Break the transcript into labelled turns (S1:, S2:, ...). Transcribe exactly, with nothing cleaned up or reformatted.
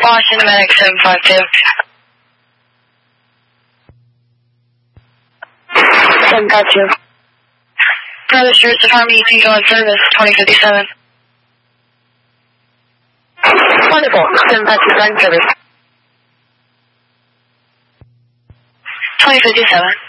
S1: Washington Medic seven five two. seven five two. Brother Streets of Harmony, you can go on service, twenty fifty-seven. Wonderful, seven five two, flight service. twenty fifty-seven.